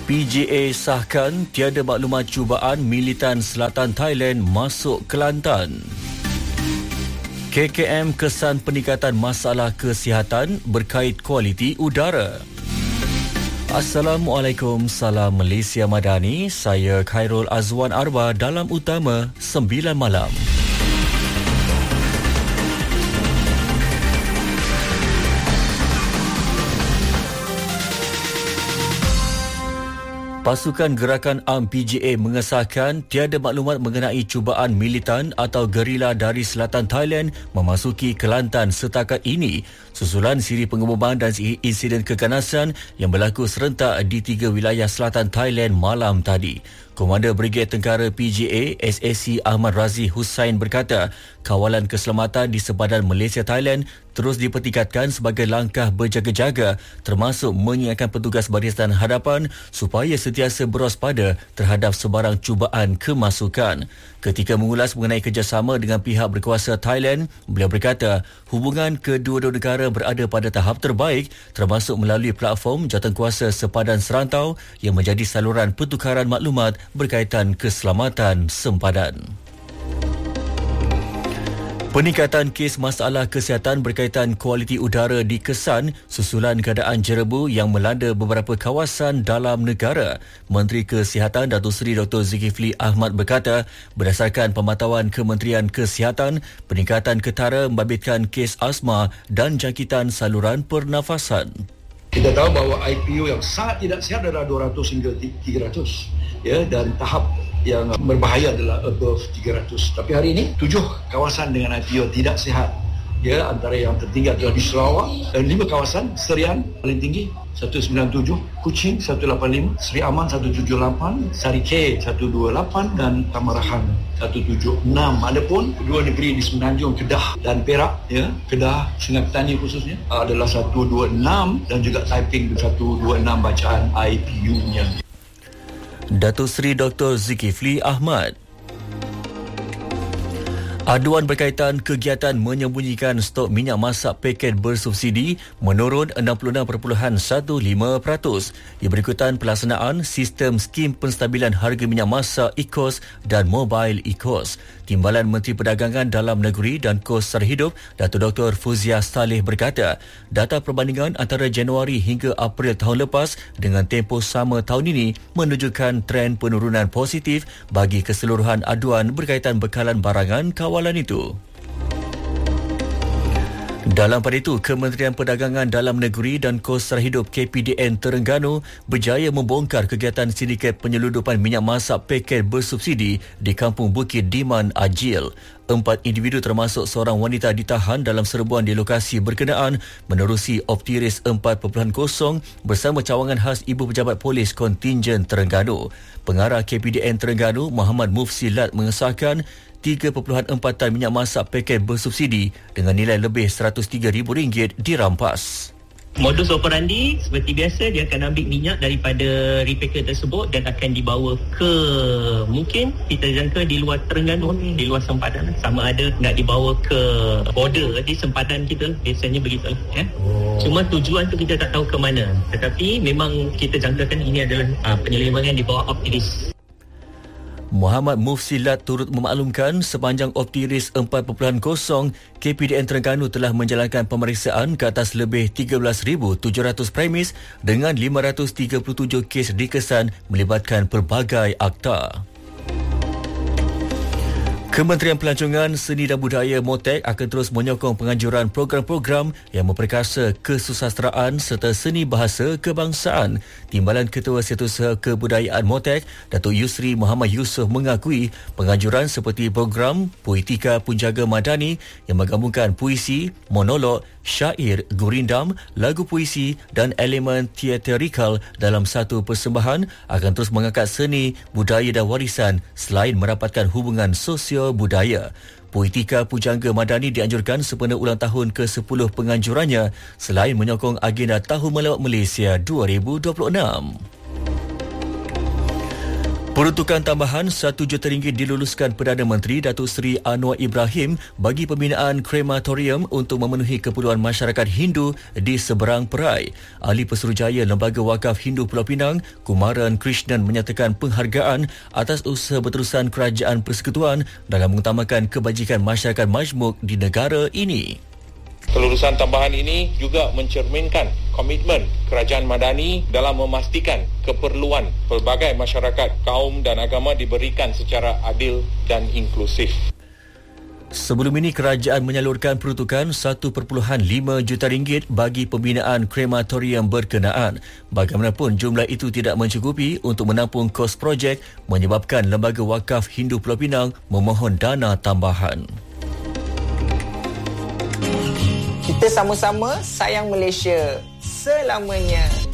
PGA sahkan tiada maklumat cubaan militan selatan Thailand masuk Kelantan. KKM kesan peningkatan masalah kesihatan berkait kualiti udara. Assalamualaikum, salam Malaysia Madani. Saya Khairul Azwan Arba dalam Utama 9 Malam. Pasukan Gerakan Am PGA mengesahkan tiada maklumat mengenai cubaan militan atau gerila dari selatan Thailand memasuki Kelantan setakat ini, susulan siri pengumuman dan insiden keganasan yang berlaku serentak di 3 wilayah selatan Thailand malam tadi. Komander Brigade Tentera PGA SAC Ahmad Razi Hussain berkata, kawalan keselamatan di sepadan Malaysia Thailand terus dipertingkatkan sebagai langkah berjaga-jaga, termasuk mengingatkan petugas barisan hadapan supaya sentiasa berwaspada terhadap sebarang cubaan kemasukan. Ketika mengulas mengenai kerjasama dengan pihak berkuasa Thailand, beliau berkata hubungan kedua-dua negara berada pada tahap terbaik, termasuk melalui platform jawatankuasa sepadan serantau yang menjadi saluran pertukaran maklumat berkaitan keselamatan sempadan. Peningkatan kes masalah kesihatan berkaitan kualiti udara dikesan susulan keadaan jerebu yang melanda beberapa kawasan dalam negara. Menteri Kesihatan Datuk Seri Dr. Zulkifli Ahmad berkata, berdasarkan pemantauan Kementerian Kesihatan, peningkatan ketara membabitkan kes asma dan jangkitan saluran pernafasan. Kita tahu bahawa IPU yang sangat tidak sihat adalah 200 hingga 300, ya, dan tahap yang berbahaya adalah above 300. Tapi hari ini 7 kawasan dengan IPU tidak sihat, ya, antara yang tertinggi adalah di Sarawak, dan 5 kawasan. Serian paling tinggi 197, Kuching 185, Seri Aman 178, Sari K 128 dan Tamarahan 176. Adapun kedua negeri di Semenanjung, Kedah dan Perak, ya, Kedah Sungai Petani khususnya adalah 126 dan juga Taiping 126 bacaan IPU-nya. Datuk Seri Dr. Zulkifli Ahmad. Aduan berkaitan kegiatan menyembunyikan stok minyak masak paket bersubsidi menurun 66.15%. Ia berikutan pelaksanaan sistem skim penstabilan harga minyak masak ECOS dan Mobile ECOS. Timbalan Menteri Perdagangan Dalam Negeri dan Kos Sara Hidup, Datuk Dr. Fuzia Saleh berkata, data perbandingan antara Januari hingga April tahun lepas dengan tempoh sama tahun ini menunjukkan tren penurunan positif bagi keseluruhan aduan berkaitan bekalan barangan kawalan itu. Dalam pada itu, Kementerian Perdagangan Dalam Negeri dan Kos Sara Hidup KPDN Terengganu berjaya membongkar kegiatan sindiket penyeludupan minyak masak paket bersubsidi di Kampung Bukit Diman Ajil. 4 individu termasuk seorang wanita ditahan dalam serbuan di lokasi berkenaan menerusi Optiris 4.0 bersama cawangan khas Ibu Pejabat Polis Kontingen Terengganu. Pengarah KPDN Terengganu Muhammad Mufsilat mengesahkan 3.4 tan minyak masak paket bersubsidi dengan nilai lebih RM103,000 dirampas. Modus operandi seperti biasa, dia akan ambil minyak daripada repacker tersebut dan akan dibawa ke, mungkin kita jangka di luar Terengganu, di luar sempadan, sama ada nak dibawa ke border di sempadan kita, biasanya begitu, ya. Cuma tujuan tu kita tak tahu ke mana, tetapi memang kita jangkakan ini adalah penyelewengan di bawah Optiris. Muhammad Mufsilat turut memaklumkan sepanjang Optiris 4.0, KPDN Terengganu telah menjalankan pemeriksaan ke atas lebih 13,700 premis dengan 537 kes dikesan melibatkan pelbagai akta. Kementerian Pelancongan, Seni dan Budaya MOTEK akan terus menyokong penganjuran program-program yang memperkasa kesusasteraan serta seni bahasa kebangsaan. Timbalan Ketua Setiausaha Kebudayaan MOTEK, Datuk Yusri Muhammad Yusof mengakui penganjuran seperti program Poetika Punjaga Madani yang menggabungkan puisi, monolog, syair, gurindam, lagu puisi dan elemen teatrikal dalam satu persembahan akan terus mengangkat seni, budaya dan warisan selain merapatkan hubungan sosio budaya. Poetika Pujangga Madani dianjurkan sempena ulang tahun ke-10 penganjurannya selain menyokong agenda Tahun Melawat Malaysia 2026. Peruntukan tambahan RM1 juta diluluskan Perdana Menteri Datuk Seri Anwar Ibrahim bagi pembinaan krematorium untuk memenuhi keperluan masyarakat Hindu di seberang perai. Ahli Pesuruhjaya Lembaga Wakaf Hindu Pulau Pinang, Kumaran Krishnan menyatakan penghargaan atas usaha berterusan Kerajaan Persekutuan dalam mengutamakan kebajikan masyarakat majmuk di negara ini. Kelulusan tambahan ini juga mencerminkan komitmen kerajaan Madani dalam memastikan keperluan pelbagai masyarakat, kaum dan agama diberikan secara adil dan inklusif. Sebelum ini, kerajaan menyalurkan peruntukan RM1.5 juta bagi pembinaan krematorium berkenaan. Bagaimanapun, jumlah itu tidak mencukupi untuk menampung kos projek menyebabkan Lembaga Wakaf Hindu Pulau Pinang memohon dana tambahan. Kita sama-sama sayang Malaysia selamanya.